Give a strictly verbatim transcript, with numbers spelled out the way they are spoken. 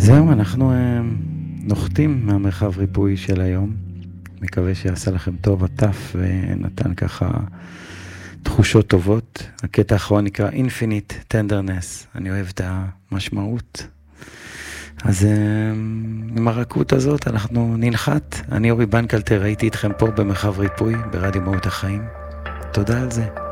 זהו, אנחנו uh, נוחתים מהמרחב ריפוי של היום. מקווה שיעשה לכם טוב, עטף ונתן ככה תחושות טובות. הקטע האחרון נקרא Infinite Tenderness. אני אוהב את המשמעות. אז uh, עם הרכות הזאת אנחנו ננחת. אני אורי בנקלטר, הייתי איתכם פה במרחב ריפוי ברדיו מהות החיים. תודה על זה.